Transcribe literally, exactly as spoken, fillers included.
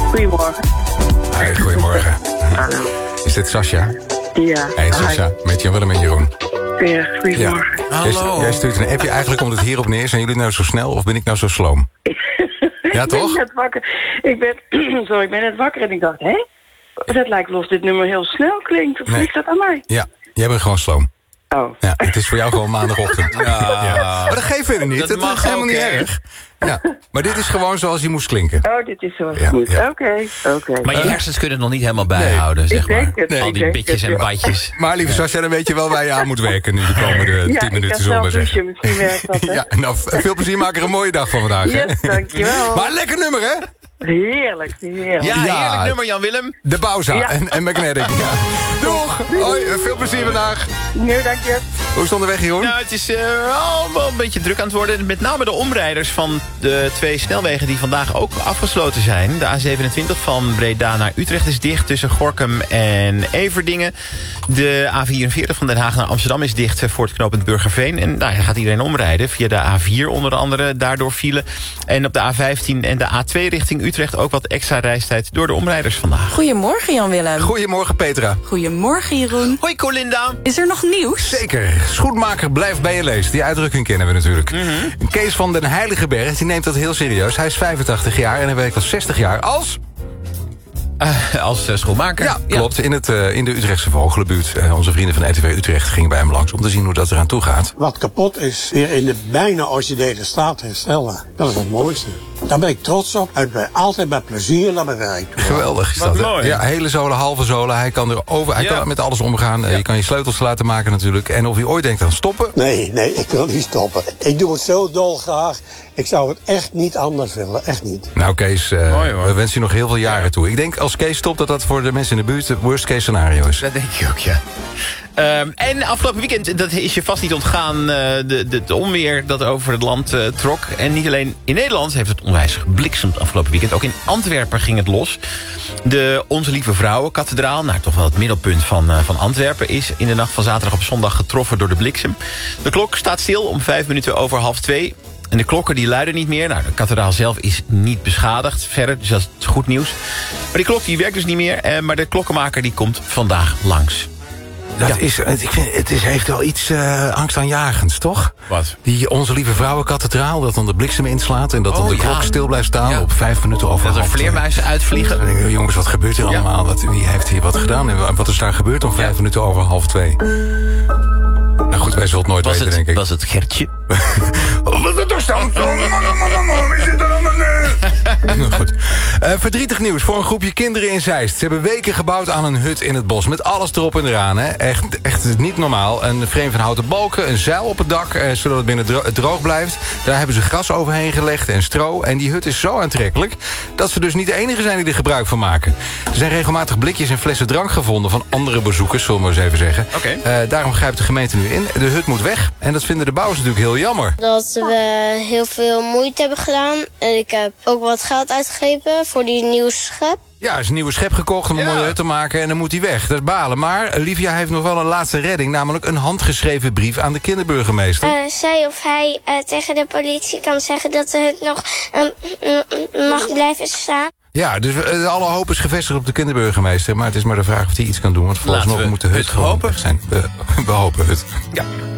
Goedemorgen. Hey, goedemorgen. Hallo. Is dit Sascha? Ja. Hey Sascha, met Jan Willem en Jeroen. Ja, goedemorgen. Ja. Hallo. Jij stuurt een appje eigenlijk omdat het hierop neer. Zijn jullie nou zo snel of ben ik nou zo sloom? Ja, toch? Ik ben net wakker. Ik ben, sorry, ik ben net wakker en ik dacht, hé? Dat lijkt wel of dit nummer heel snel klinkt. Of Nee. ligt dat aan mij? Ja, jij bent gewoon sloom. Oh. Ja, het is voor jou gewoon maandagochtend. Ja. Ja. Maar dat geeft verder niet. Dat Dat, mag is helemaal ook, niet hè? erg. Ja. Maar dit is gewoon zoals hij moest klinken. Oh, dit is zo Ja, goed. ja. Oké, oké. Maar je hersens kunnen het nog niet helemaal bijhouden, zeg Ik denk maar. het, Nee. Al ik die denk bitjes het, en ja. badjes. Maar lieve Sascha, dan weet je wel waar je aan moet werken nu de komende Ja, tien ik minuten, ga zullen we zelf maar zeggen. douchen, misschien werkt dat, hè? Ja, nou, veel plezier, maak er een mooie dag van vandaag. Hè? Yes, dankjewel. Maar een lekker nummer, hè? Heerlijk, heerlijk. Ja, Ja. heerlijk nummer, Jan Willem. De Bauza Ja. en, en Magnetic. Ja. Doeg! Hoi, veel plezier vandaag. Nee, dank je. Hoe is het onderweg, Jeroen? Nou, het is eh, al wel een beetje druk aan het worden. Met name de omrijders van de twee snelwegen die vandaag ook afgesloten zijn. De A zevenentwintig van Breda naar Utrecht is dicht tussen Gorinchem en Everdingen. De A vierenveertig van Den Haag naar Amsterdam is dicht voor het knooppunt Burgerveen. En daar gaat iedereen omrijden via de A vier onder andere, daardoor file. En op de A vijftien en de A twee richting Utrecht ook wat extra reistijd door de omrijders vandaag. Goedemorgen, Jan-Willem. Goedemorgen, Petra. Goedemorgen, Jeroen. Hoi Colinda. Is er nog nieuws? Zeker. Schoenmaker blijft bij je lees. Die uitdrukking kennen we natuurlijk. Mhm. Kees van den Heiligenberg die neemt dat heel serieus. Hij is vijfentachtig jaar en hij werkt al zestig jaar als... Uh, als uh, schoenmaker. Ja, klopt. In, het, uh, in de Utrechtse Vogelenbuurt. Uh, onze vrienden van R T W Utrecht gingen bij hem langs om te zien hoe dat eraan toe gaat. Wat kapot is, weer in de bijna originele staat herstellen. Dat is het mooiste. Daar ben ik trots op. Ik ben altijd met plezier naar mijn werk toe. Geweldig is Wat dat. hè? mooi. Ja, hele zolen, halve zolen. Hij kan er over, hij Ja. kan met alles omgaan. Uh, Je kan je sleutels laten maken natuurlijk. En of hij ooit denkt aan stoppen. Nee, nee, ik wil niet stoppen. Ik doe het zo dolgraag. Ik zou het echt niet anders willen. Echt niet. Nou Kees, uh, Mooi, hoor. we wensen je nog heel veel jaren toe. Ik denk als Kees stopt dat dat voor de mensen in de buurt het worst case scenario is. Dat denk ik ook, ja. Um, en afgelopen weekend, dat is je vast niet ontgaan, uh, de, de, de onweer dat over het land uh, trok. En niet alleen in Nederland heeft het onwijs gebliksemd afgelopen weekend. Ook in Antwerpen ging het los. De Onze Lieve Vrouwenkathedraal, nou toch wel het middelpunt van, uh, van Antwerpen, is in de nacht van zaterdag op zondag getroffen door de bliksem. De klok staat stil om vijf minuten over half twee. En de klokken die luiden niet meer. Nou, de kathedraal zelf is niet beschadigd verder, dus dat is goed nieuws. Maar die klok die werkt dus niet meer. Eh, maar de klokkenmaker die komt vandaag langs. Dat Ja. is, het- ik vind, het is, heeft wel iets uh, angstaanjagends, toch? Wat? Die Onze Lieve Vrouwenkathedraal, dat dan de bliksem inslaat... en dat dan Oh, de ja. klok stil blijft staan Ja. op vijf minuten over Dat er half twee. vleermuizen uitvliegen. Dan denk ik, jongens, wat gebeurt hier Ja. allemaal? Wat, wie heeft hier wat gedaan? En wat is daar gebeurd om vijf minuten over half twee? Nou goed, wij zullen het nooit Was weten, het, denk ik. was het Gertje? Wat is er staan? Nou goed. Uh, verdrietig nieuws voor een groepje kinderen in Zeist. Ze hebben weken gebouwd aan een hut in het bos. Met alles erop en eraan. Hè. Echt, echt niet normaal. Een frame van houten balken, een zeil op het dak... Uh, zodat het binnen dro- droog blijft. Daar hebben ze gras overheen gelegd en stro. En die hut is zo aantrekkelijk... dat ze dus niet de enige zijn die er gebruik van maken. Er zijn regelmatig blikjes en flessen drank gevonden... van andere bezoekers, zullen we maar eens even zeggen. Oké. Uh, daarom grijpt de gemeente nu in. De hut moet weg. En dat vinden de bouwers natuurlijk heel jammer. Dat we heel veel moeite hebben gedaan. En ik heb ook wat geld uitgegeven voor die nieuwe schep. Ja, er is een nieuwe schep gekocht om een Ja. mooie hut te maken... en dan moet hij weg. Dat is balen. Maar Livia heeft nog wel een laatste redding... namelijk een handgeschreven brief aan de kinderburgemeester. Uh, zij of hij uh, tegen de politie kan zeggen dat de hut nog uh, mag blijven staan. Ja, dus uh, alle hoop is gevestigd op de kinderburgemeester... maar het is maar de vraag of hij iets kan doen... want volgens Laten nog we moet de hut het gewoon hopen. weg zijn. We, we hopen het. Ja.